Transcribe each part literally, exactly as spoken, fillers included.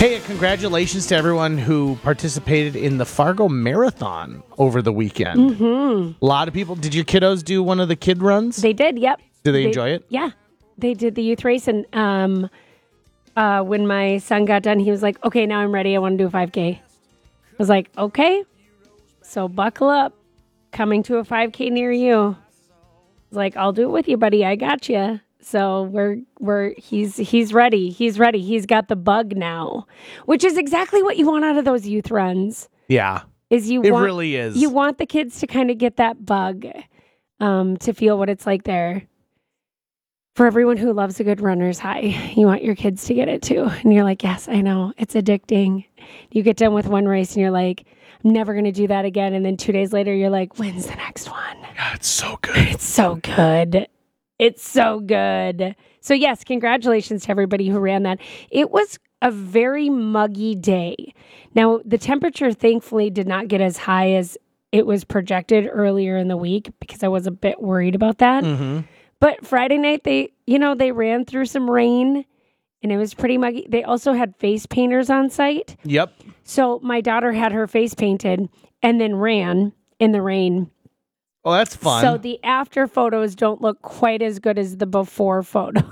Hey, congratulations to everyone who participated in the Fargo Marathon over the weekend. Mm-hmm. A lot of people. Did your kiddos do one of the kid runs? They did, yep. Did they, they enjoy it? Yeah. They did the youth race, and um, uh, when my son got done, he was like, okay, now I'm ready. I want to do a five K. I was like, okay, so buckle up. Coming to a five K near you. I was like, I'll do it with you, buddy. I got you. So we're we're he's he's ready. He's ready. He's got the bug now, which is exactly what you want out of those youth runs. Yeah, is you it want, really is. You want the kids to kind of get that bug, um, to feel what it's like there. For everyone who loves a good runner's high, you want your kids to get it too. And you're like, yes, I know. It's addicting. You get done with one race and you're like, I'm never going to do that again. And then two days later, you're like, when's the next one? Yeah, it's so good. It's so good. It's so good. So yes, congratulations to everybody who ran that. It was a very muggy day. Now, the temperature thankfully did not get as high as it was projected earlier in the week because I was a bit worried about that. Mm-hmm. But Friday night, they, you know, they ran through some rain and it was pretty muggy. They also had face painters on site. Yep. So my daughter had her face painted and then ran in the rain. Oh, that's fun. So the after photos don't look quite as good as the before photos.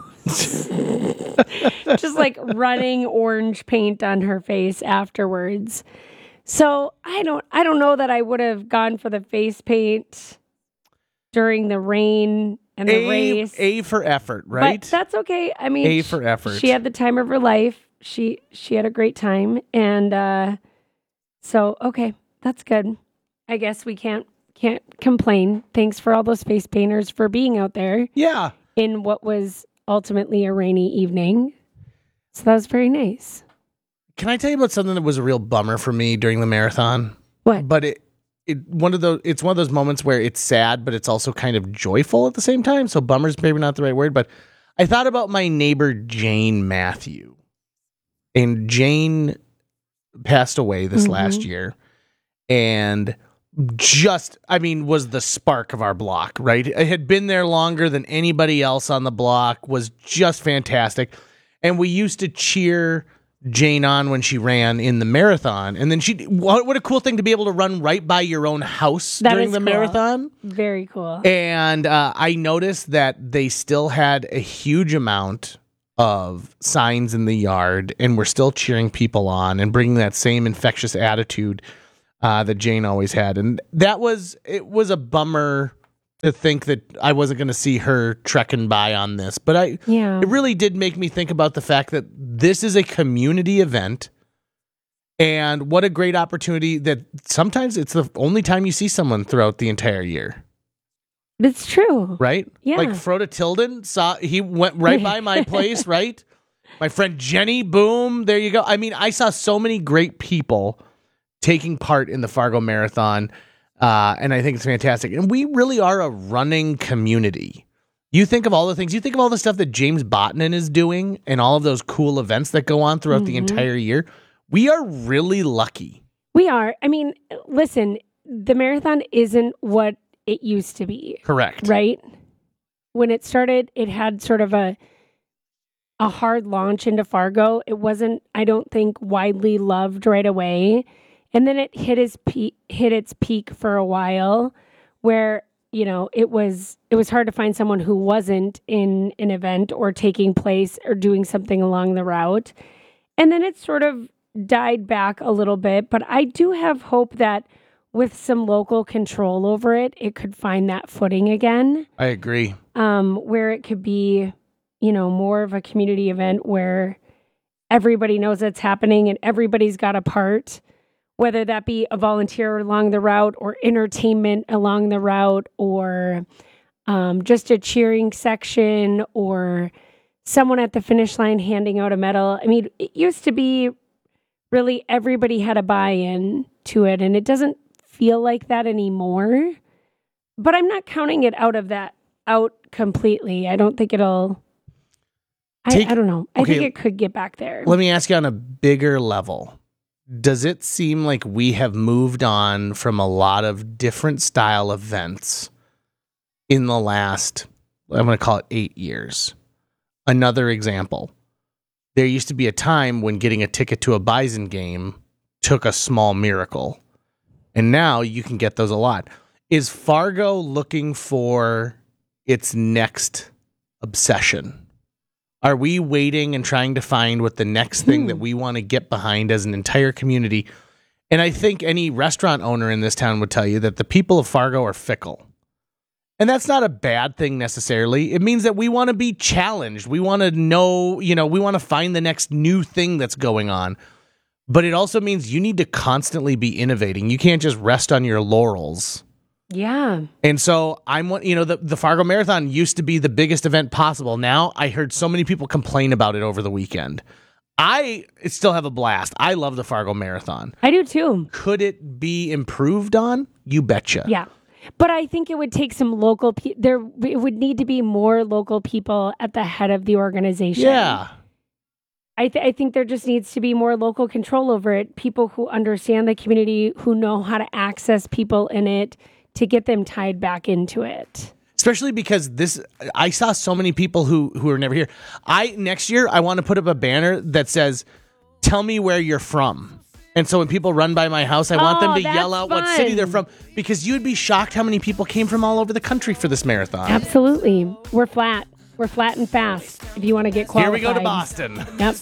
Just like running orange paint on her face afterwards. So I don't, I don't know that I would have gone for the face paint during the rain. And the a, race. A for effort, right? But that's okay. I mean, A for effort. She, she had the time of her life. She she had a great time. And uh, so, okay, that's good. I guess we can't can't complain. Thanks for all those face painters for being out there. Yeah. In what was ultimately a rainy evening. So that was very nice. Can I tell you about something that was a real bummer for me during the marathon? What? But it It, one of those, it's one of those moments where it's sad, but it's also kind of joyful at the same time. So bummer's maybe not the right word, but I thought about my neighbor, Jane Matthew. And Jane passed away this mm-hmm. last year. And just, I mean, was the spark of our block, right? It had been there longer than anybody else on the block, was just fantastic. And we used to cheer Jane on when she ran in the marathon. And then she, what, what a cool thing to be able to run right by your own house that during the cool. marathon. Very cool. And uh, I noticed that they still had a huge amount of signs in the yard and were still cheering people on and bringing that same infectious attitude uh, that Jane always had. And that was, it was a bummer to think that I wasn't going to see her trekking by on this. But I, yeah. it really did make me think about the fact that this is a community event and what a great opportunity that sometimes it's the only time you see someone throughout the entire year. It's true. Right? Yeah. Like Frodo Tilden saw, he went right by my place, right? My friend Jenny, boom, there you go. I mean, I saw so many great people taking part in the Fargo Marathon. Uh, and I think it's fantastic. And we really are a running community. You think of all the things, you think of all the stuff that James Botnan is doing and all of those cool events that go on throughout mm-hmm. the entire year. We are really lucky. We are. I mean, listen, the marathon isn't what it used to be. Correct. Right? When it started, it had sort of a a hard launch into Fargo. It wasn't, I don't think, widely loved right away. And then it hit its peak, hit its peak for a while, where you know it was it was hard to find someone who wasn't in an event or taking place or doing something along the route. And then it sort of died back a little bit. But I do have hope that with some local control over it, it could find that footing again. I agree. Um, where it could be, you know, more of a community event where everybody knows it's happening and everybody's got a part. Whether that be a volunteer along the route or entertainment along the route or um, just a cheering section or someone at the finish line handing out a medal. I mean, it used to be really everybody had a buy-in to it, and it doesn't feel like that anymore. But I'm not counting it out of that out completely. I don't think it'll... Take, I, I don't know. I okay, think it could get back there. Let me ask you on a bigger level. Does it seem like we have moved on from a lot of different style events in the last, I'm going to call it eight years? Another example, there used to be a time when getting a ticket to a Bison game took a small miracle. And now you can get those a lot. Is Fargo looking for its next obsession? Are we waiting and trying to find what the next thing hmm. that we want to get behind as an entire community? And I think any restaurant owner in this town would tell you that the people of Fargo are fickle. And that's not a bad thing necessarily. It means that we want to be challenged. We want to know, you know, we want to find the next new thing that's going on. But it also means you need to constantly be innovating. You can't just rest on your laurels. Yeah. And so I'm, you know, the, the Fargo Marathon used to be the biggest event possible. Now I heard so many people complain about it over the weekend. I still have a blast. I love the Fargo Marathon. I do too. Could it be improved on? You betcha. Yeah. But I think it would take some local pe- there it would need to be more local people at the head of the organization. Yeah. I, th- I think there just needs to be more local control over it. People who understand the community, who know how to access people in it to get them tied back into it. Especially because this, I saw so many people who, who are never here. I next year, I want to put up a banner that says, tell me where you're from. And so when people run by my house, I want oh, them to that's yell out fun. what city they're from, because you'd be shocked how many people came from all over the country for this marathon. Absolutely. We're flat. We're flat and fast if you want to get qualified. Here we go to Boston. Yep.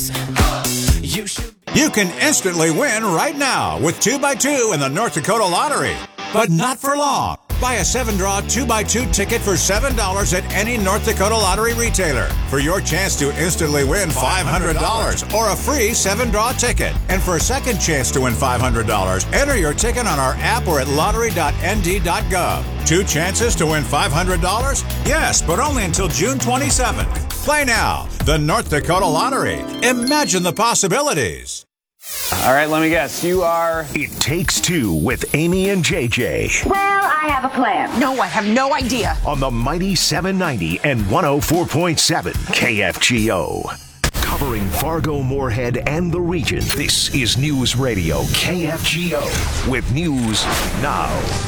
You can instantly win right now with two by two in the North Dakota Lottery. But not for long. Buy a seven-draw two by two ticket for seven dollars at any North Dakota Lottery retailer for your chance to instantly win five hundred dollars or a free seven-draw ticket. And for a second chance to win five hundred dollars, enter your ticket on our app or at lottery dot n d dot gov. Two chances to win five hundred dollars? Yes, but only until June twenty-seventh. Play now. The North Dakota Lottery. Imagine the possibilities. All right, let me guess. You are... It Takes Two with Amy and J J. Well, I have a plan. No, I have no idea. On the mighty seven ninety and one oh four point seven K F G O. Covering Fargo, Moorhead, and the region, this is News Radio K F G O with News Now.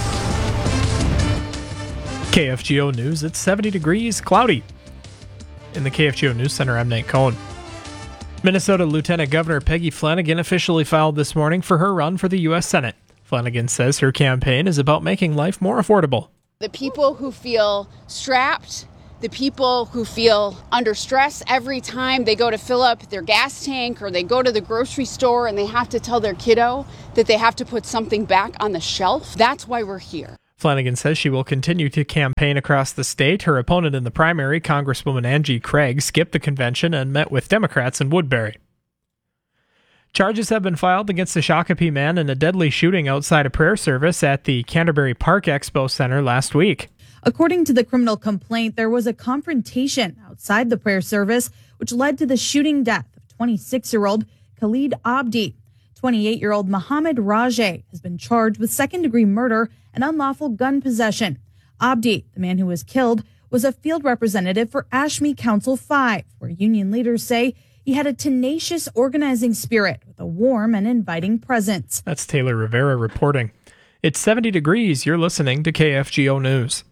K F G O News, it's seventy degrees, cloudy. In the K F G O News Center, I'm Nate Cohn. Minnesota Lieutenant Governor Peggy Flanagan officially filed this morning for her run for the U S Senate. Flanagan says her campaign is about making life more affordable. The people who feel strapped, the people who feel under stress every time they go to fill up their gas tank or they go to the grocery store and they have to tell their kiddo that they have to put something back on the shelf, that's why we're here. Flanagan says she will continue to campaign across the state. Her opponent in the primary, Congresswoman Angie Craig, skipped the convention and met with Democrats in Woodbury. Charges have been filed against the Shakopee man in a deadly shooting outside a prayer service at the Canterbury Park Expo Center last week. According to the criminal complaint, there was a confrontation outside the prayer service, which led to the shooting death of twenty-six-year-old Khalid Abdi. twenty-eight-year-old Mohammed Rajeh has been charged with second-degree murder and unlawful gun possession. Abdi, the man who was killed, was a field representative for Ashmi Council five, where union leaders say he had a tenacious organizing spirit with a warm and inviting presence. That's Taylor Rivera reporting. It's seventy degrees. You're listening to K F G O News.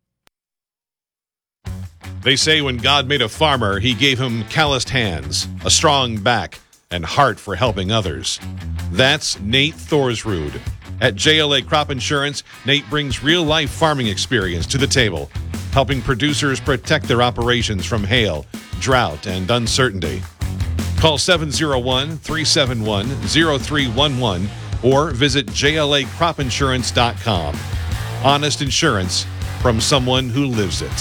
They say when God made a farmer, he gave him calloused hands, a strong back, and heart for helping others. That's Nate Thorsrud. At J L A Crop Insurance, Nate brings real-life farming experience to the table, helping producers protect their operations from hail, drought, and uncertainty. Call seven oh one, three seven one, oh three one one or visit J L A crop insurance dot com. Honest insurance from someone who lives it.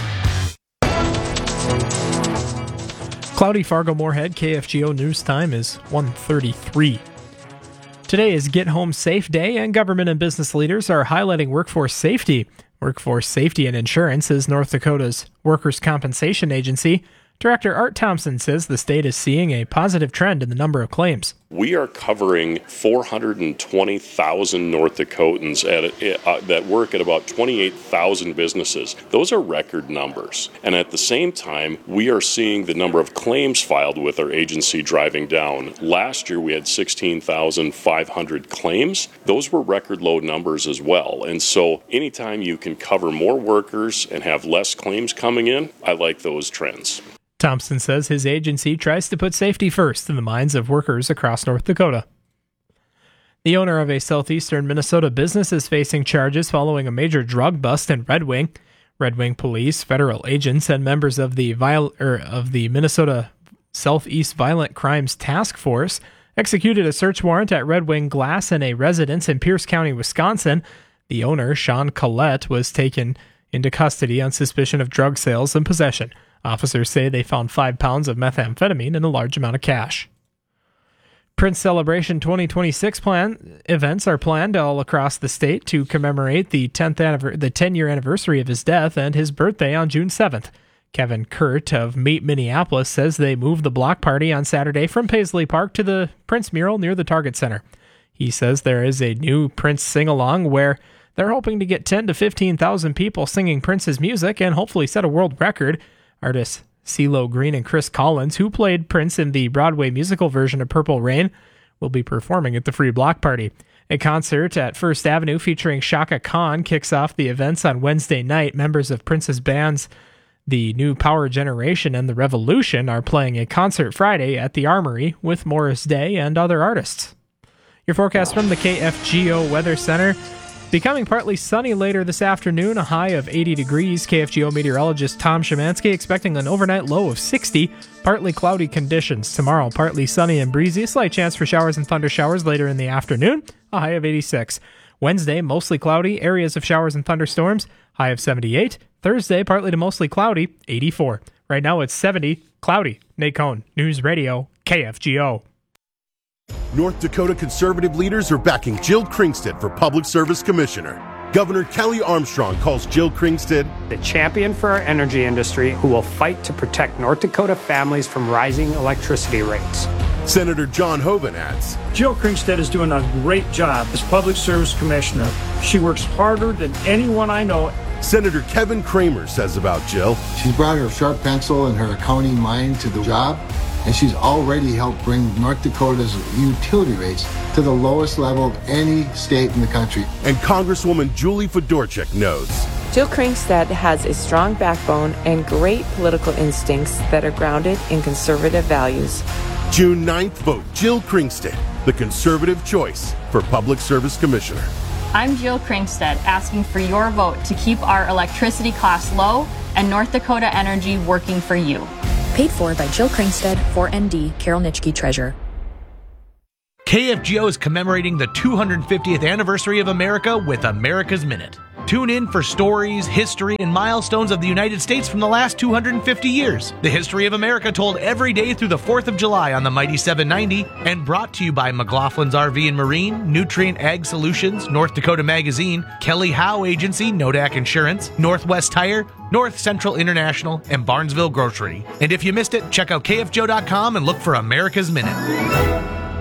Cloudy Fargo Moorhead, K F G O News time is one thirty-three. Today is Get Home Safe Day, and government and business leaders are highlighting workforce safety. Workforce Safety and Insurance is North Dakota's workers' compensation agency. Director Art Thompson says the state is seeing a positive trend in the number of claims. We are covering four hundred twenty thousand North Dakotans at, uh, that work at about twenty-eight thousand businesses. Those are record numbers. And at the same time, we are seeing the number of claims filed with our agency driving down. Last year, we had sixteen thousand five hundred claims. Those were record low numbers as well. And so anytime you can cover more workers and have less claims coming in, I like those trends. Thompson says his agency tries to put safety first in the minds of workers across North Dakota. The owner of a southeastern Minnesota business is facing charges following a major drug bust in Red Wing. Red Wing police, federal agents, and members of the viol- er, of the Minnesota Southeast Violent Crimes Task Force executed a search warrant at Red Wing Glass in a residence in Pierce County, Wisconsin. The owner, Sean Collette, was taken into custody on suspicion of drug sales and possession. Officers say they found five pounds of methamphetamine and a large amount of cash. Prince Celebration twenty twenty-six plan events are planned all across the state to commemorate the tenth anniver- the ten-year anniversary of his death and his birthday on June seventh. Kevin Kurt of Meet Minneapolis says they moved the block party on Saturday from Paisley Park to the Prince mural near the Target Center. He says there is a new Prince sing-along where they're hoping to get ten to fifteen thousand people singing Prince's music and hopefully set a world record. Artists CeeLo Green and Chris Collins, who played Prince in the Broadway musical version of Purple Rain, will be performing at the free block party. A concert at First Avenue featuring Chaka Khan kicks off the events on Wednesday night. Members of Prince's bands, the New Power Generation and The Revolution, are playing a concert Friday at the Armory with Morris Day and other artists. Your forecast from the K F G O Weather Center. Becoming partly sunny later this afternoon, a high of eighty degrees. K F G O meteorologist Tom Szymanski expecting an overnight low of sixty. Partly cloudy conditions. Tomorrow, partly sunny and breezy. A slight chance for showers and thunder showers later in the afternoon. A high of eighty-six. Wednesday, mostly cloudy. Areas of showers and thunderstorms. High of seventy-eight. Thursday, partly to mostly cloudy. eighty-four. Right now it's seventy. Cloudy. Nate Cohn, News Radio, K F G O. North Dakota conservative leaders are backing Jill Kringstad for Public Service Commissioner. Governor Kelly Armstrong calls Jill Kringstad the champion for our energy industry who will fight to protect North Dakota families from rising electricity rates. Senator John Hoeven adds, Jill Kringstad is doing a great job as Public Service Commissioner. She works harder than anyone I know. Senator Kevin Kramer says about Jill, she's brought her sharp pencil and her accounting mind to the job, and she's already helped bring North Dakota's utility rates to the lowest level of any state in the country. And Congresswoman Julie Fedorchak knows Jill Kringstad has a strong backbone and great political instincts that are grounded in conservative values. June ninth, vote Jill Kringstad, the conservative choice for Public Service Commissioner. I'm Jill Kringstad, asking for your vote to keep our electricity costs low and North Dakota Energy working for you. Paid for by Jill Kringstad, four N D, Carol Nitschke, Treasurer. K F G O is commemorating the two hundred fiftieth anniversary of America with America's Minute. Tune in for stories, history, and milestones of the United States from the last two hundred fifty years. The history of America told every day through the fourth of July on the Mighty seven ninety, and brought to you by McLaughlin's R V and Marine, Nutrient Ag Solutions, North Dakota Magazine, Kelly Howe Agency, Nodak Insurance, Northwest Tire, North Central International, and Barnesville Grocery. And if you missed it, check out K F G O dot com and look for America's Minute.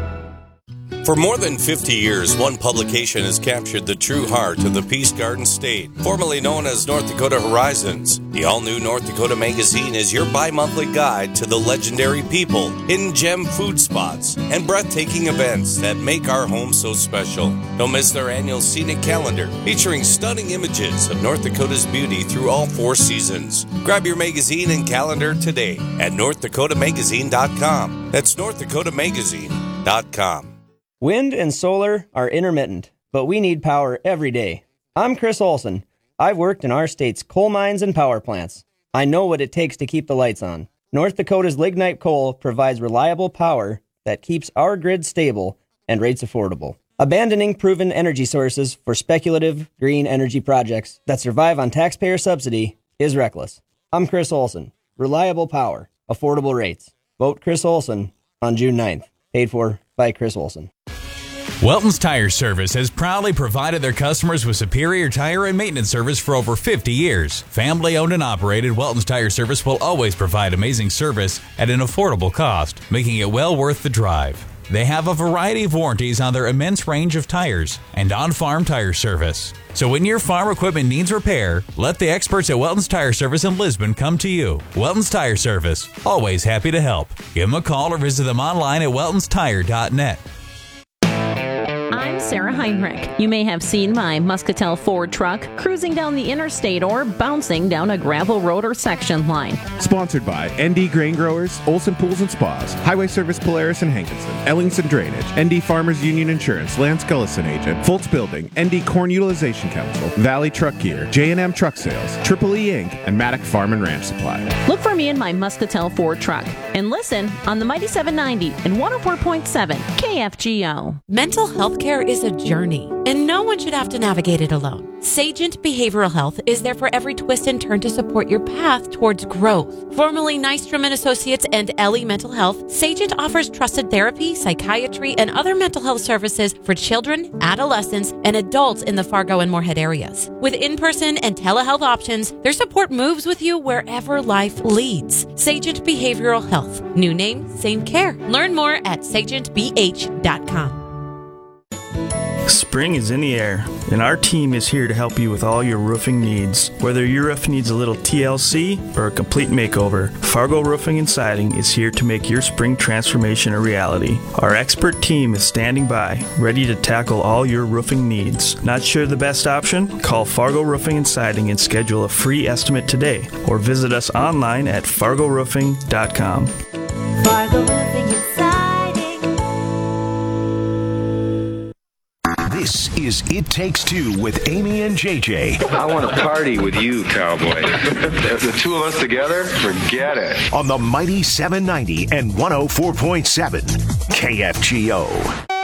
For more than fifty years, one publication has captured the true heart of the Peace Garden State, formerly known as North Dakota Horizons. The all-new North Dakota Magazine is your bi-monthly guide to the legendary people, hidden gem food spots, and breathtaking events that make our home so special. Don't miss their annual scenic calendar, featuring stunning images of North Dakota's beauty through all four seasons. Grab your magazine and calendar today at north dakota magazine dot com. That's north dakota magazine dot com. Wind and solar are intermittent, but we need power every day. I'm Chris Olson. I've worked in our state's coal mines and power plants. I know what it takes to keep the lights on. North Dakota's lignite coal provides reliable power that keeps our grid stable and rates affordable. Abandoning proven energy sources for speculative green energy projects that survive on taxpayer subsidy is reckless. I'm Chris Olson. Reliable power, affordable rates. Vote Chris Olson on June ninth. Paid for by Chris Olson. Welton's Tire Service has proudly provided their customers with superior tire and maintenance service for over fifty years. Family owned and operated, Welton's Tire Service will always provide amazing service at an affordable cost, making it well worth the drive. They have a variety of warranties on their immense range of tires and on-farm tire service. So when your farm equipment needs repair, let the experts at Welton's Tire Service in Lisbon come to you. Welton's Tire Service, always happy to help. Give them a call or visit them online at weltons tire dot net. I'm I'm Sarah Heinrich. You may have seen my Muscatel Ford truck cruising down the interstate or bouncing down a gravel road or section line. Sponsored by N D Grain Growers, Olson Pools and Spas, Highway Service Polaris and Hankinson, Ellingson Drainage, N D Farmers Union Insurance, Lance Gullison Agent, Foltz Building, N D Corn Utilization Council, Valley Truck Gear, J and M Truck Sales, Triple E Incorporated, and Maddock Farm and Ranch Supply. Look for me in my Muscatel Ford truck and listen on the Mighty seven ninety and one oh four point seven K F G O. Mental health care is a journey, and no one should have to navigate it alone. Sagent Behavioral Health is there for every twist and turn to support your path towards growth. Formerly Nystrom and Associates and Ellie Mental Health, Sagent offers trusted therapy, psychiatry, and other mental health services for children, adolescents, and adults in the Fargo and Moorhead areas. With in-person and telehealth options, their support moves with you wherever life leads. Sagent Behavioral Health. New name, same care. Learn more at sagent b h dot com. Spring is in the air, and our team is here to help you with all your roofing needs. Whether your roof needs a little T L C or a complete makeover, Fargo Roofing and Siding is here to make your spring transformation a reality. Our expert team is standing by, ready to tackle all your roofing needs. Not sure the best option? Call Fargo Roofing and Siding and schedule a free estimate today, or visit us online at fargo roofing dot com. Fargo Roofing and Siding. This is It Takes Two with Amy and J J. I want to party with you, cowboy. The two of us together, forget it. On the Mighty seven ninety and one oh four point seven K F G O.